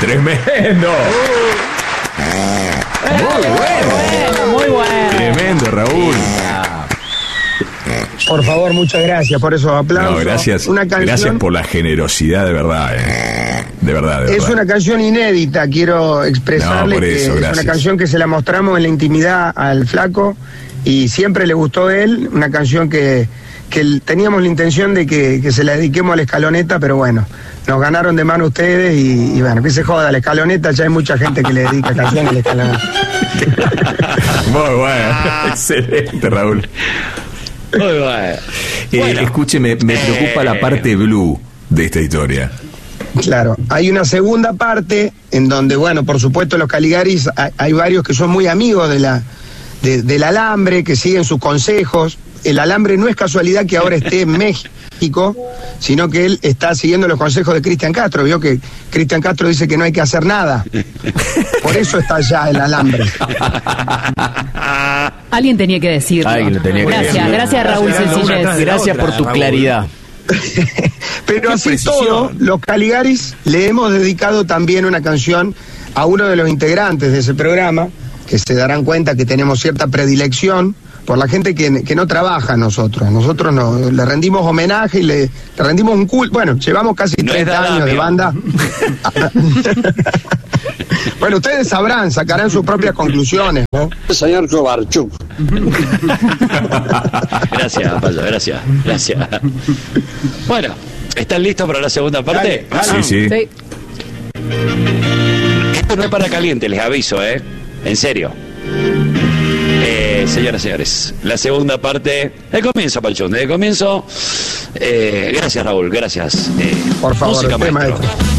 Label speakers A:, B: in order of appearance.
A: ¡Tremendo!
B: Muy bueno.
A: Tremendo, Raúl.
C: Por favor, muchas gracias por esos aplausos.
A: No, gracias.
C: Una canción,
A: gracias por la generosidad, de verdad. De verdad, de
C: es
A: verdad.
C: una canción inédita, quiero expresarle
A: por eso,
C: que
A: gracias.
C: es una canción que se la mostramos en la intimidad al flaco y siempre le gustó a él, una canción que teníamos la intención de que se la dediquemos a la Escaloneta, pero bueno, nos ganaron de mano ustedes y bueno, que se joda, la Escaloneta, ya hay mucha gente que le dedica canciones a la Escaloneta.
A: Muy bueno. Excelente, Raúl.
D: Muy bueno.
A: Escúcheme, me preocupa la parte blue de esta historia.
C: Claro, hay una segunda parte en donde, bueno, por supuesto los Caligaris, hay varios que son muy amigos del alambre, que siguen sus consejos. El alambre no es casualidad que ahora esté en México, sino que él está siguiendo los consejos de Cristian Castro. Vio que Cristian Castro dice que no hay que hacer nada. Por eso está allá el alambre.
B: Alguien tenía que decirlo. Gracias Raúl Sencillez.
D: Gracias por tu claridad.
C: Pero así todo, los Caligaris le hemos dedicado también una canción a uno de los integrantes de ese programa, que se darán cuenta que tenemos cierta predilección por la gente que no trabaja nosotros. Nosotros le rendimos homenaje y le rendimos un culto. Bueno, llevamos casi 30 años de banda. Bueno, ustedes sacarán sus propias conclusiones, ¿no?
E: Señor Kovarchuk.
D: Gracias, Payo, gracias. Bueno, ¿están listos para la segunda parte?
A: Sí.
D: Esto no es para caliente, les aviso, en serio. Señoras y señores, la segunda parte, el comienzo, Pachón, el comienzo. Gracias, Raúl, gracias.
C: Por favor,
D: música, maestro.